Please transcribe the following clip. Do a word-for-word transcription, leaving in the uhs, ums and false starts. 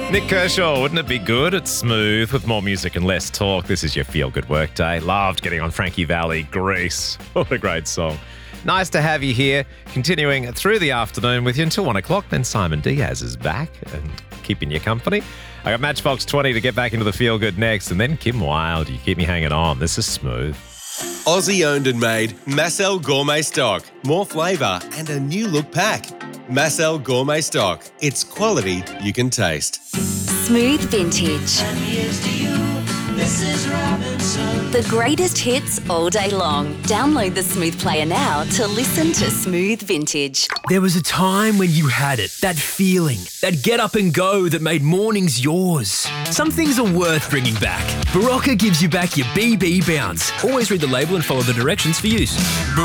Nick Kershaw, wouldn't it be good? It's smooth with more music and less talk. This is your feel-good workday. Loved getting on Frankie Valli, Grease. What a great song. Nice to have you here, continuing through the afternoon with you until one o'clock. Then Simon Diaz is back and keeping you company. I got Matchbox twenty to get back into the feel-good next, and then Kim Wilde. You keep me hanging on. This is smooth. Aussie owned and made Massel Gourmet Stock. More flavour and a new look pack. Massel Gourmet Stock. It's quality you can taste. Smooth Vintage. And here's to you, Missus Robinson. The greatest hits all day long. Download the Smooth Player now to listen to Smooth Vintage. There was a time when you had it, that feeling, that get up and go that made mornings yours. Some things are worth bringing back. Barocca gives you back your B B bounce. Always read the label and follow the directions for use.